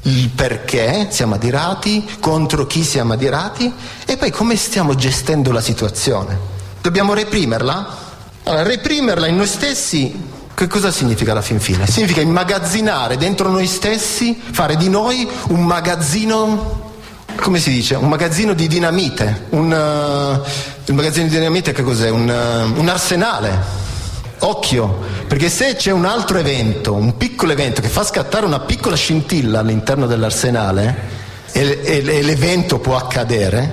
il perché siamo adirati, contro chi siamo adirati e poi come stiamo gestendo la situazione. Dobbiamo reprimerla? Allora, reprimerla in noi stessi, che cosa significa alla fin fine? Significa immagazzinare dentro noi stessi, fare di noi un magazzino, come si dice? Un magazzino di dinamite. Il magazzino di dinamite che cos'è? Un arsenale. Occhio, perché se c'è un altro evento, un piccolo evento che fa scattare una piccola scintilla all'interno dell'arsenale e l'evento può accadere,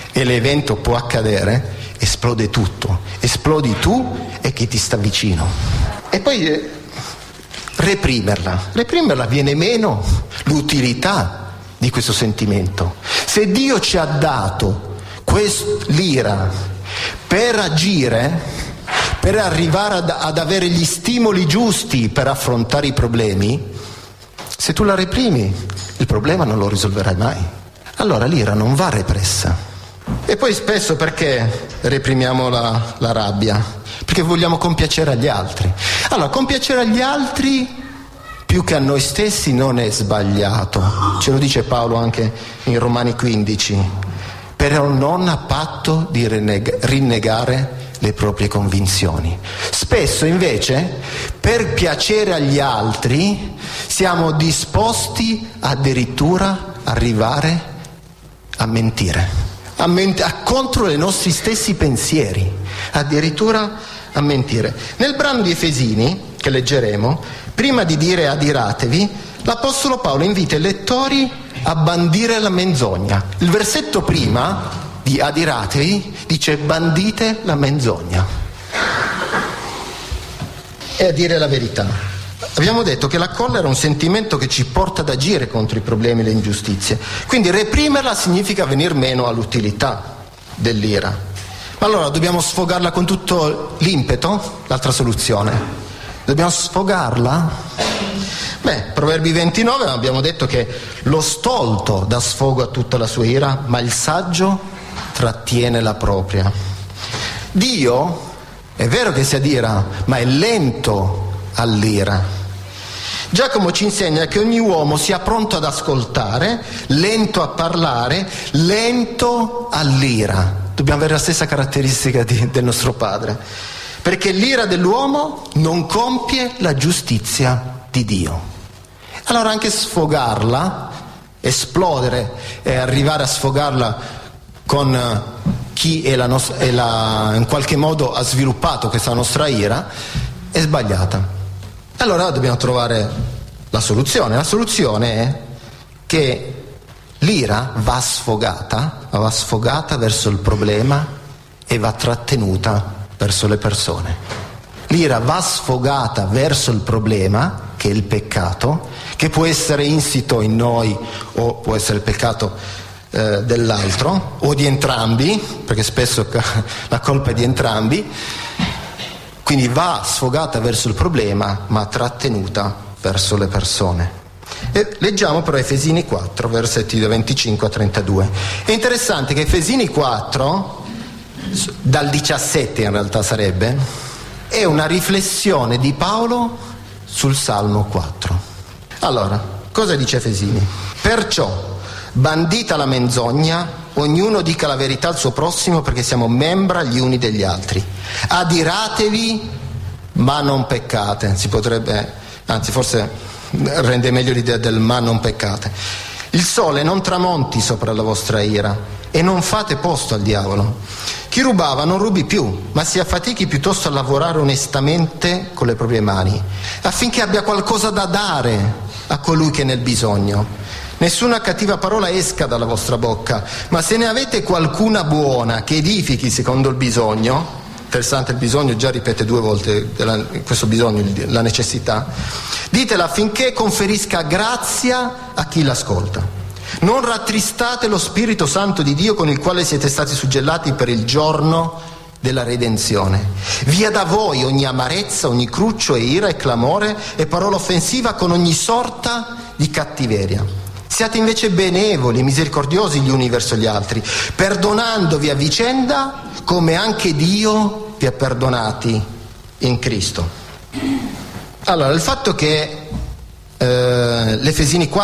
esplode tutto, esplodi tu e chi ti sta vicino. E poi reprimerla viene meno l'utilità di questo sentimento. Se Dio ci ha dato l'ira per agire, per arrivare ad avere gli stimoli giusti per affrontare i problemi, se tu la reprimi, il problema non lo risolverai mai. Allora l'ira non va repressa. E poi spesso perché reprimiamo la rabbia? Perché vogliamo compiacere agli altri. Allora, compiacere agli altri più che a noi stessi non è sbagliato. Ce lo dice Paolo anche in Romani 15. Però non a patto di rinnegare le proprie convinzioni. Spesso invece per piacere agli altri siamo disposti addirittura arrivare a mentire, contro i nostri stessi pensieri, addirittura a mentire. Nel brano di Efesini che leggeremo, prima di dire adiratevi, l'Apostolo Paolo invita i lettori a bandire la menzogna. Il versetto prima di adiratevi dice bandite la menzogna e a dire la verità. Abbiamo detto che la collera è un sentimento che ci porta ad agire contro i problemi e le ingiustizie, quindi reprimerla significa venir meno all'utilità dell'ira. Ma allora dobbiamo sfogarla con tutto l'impeto? L'altra soluzione, dobbiamo sfogarla? Proverbi 29 abbiamo detto che lo stolto dà sfogo a tutta la sua ira, ma il saggio trattiene la propria. Dio è vero che si adira, ma è lento all'ira. Giacomo ci insegna che ogni uomo sia pronto ad ascoltare, lento a parlare, lento all'ira. Dobbiamo avere la stessa caratteristica del nostro Padre, perché l'ira dell'uomo non compie la giustizia di Dio. Allora anche sfogarla, esplodere e arrivare a sfogarla con chi in qualche modo ha sviluppato questa nostra ira è sbagliata. Allora dobbiamo trovare la soluzione. La soluzione è che l'ira va sfogata verso il problema e va trattenuta verso le persone. L'ira va sfogata verso il problema, che è il peccato, che può essere insito in noi o può essere il peccato dell'altro o di entrambi, perché spesso la colpa è di entrambi. Quindi va sfogata verso il problema ma trattenuta verso le persone. E leggiamo però Efesini 4 versetti da 25 a 32. È interessante che Efesini 4 dal 17 in realtà sarebbe, è una riflessione di Paolo sul Salmo 4. Allora, cosa dice Efesini? Perciò bandita la menzogna, ognuno dica la verità al suo prossimo, perché siamo membra gli uni degli altri. Adiratevi, ma non peccate. Si potrebbe, anzi forse rende meglio l'idea del ma non peccate. Il sole non tramonti sopra la vostra ira e non fate posto al diavolo. Chi rubava non rubi più, ma si affatichi piuttosto a lavorare onestamente con le proprie mani, affinché abbia qualcosa da dare a colui che è nel bisogno. Nessuna cattiva parola esca dalla vostra bocca, ma se ne avete qualcuna buona che edifichi secondo il bisogno, interessante il bisogno, già ripete 2 volte questo bisogno, la necessità, ditela affinché conferisca grazia a chi l'ascolta. Non rattristate lo Spirito Santo di Dio con il quale siete stati suggellati per il giorno della redenzione. Via da voi ogni amarezza, ogni cruccio e ira e clamore e parola offensiva con ogni sorta di cattiveria. Siate invece benevoli e misericordiosi gli uni verso gli altri, perdonandovi a vicenda come anche Dio vi ha perdonati in Cristo. Allora, il fatto che l'Efesini 4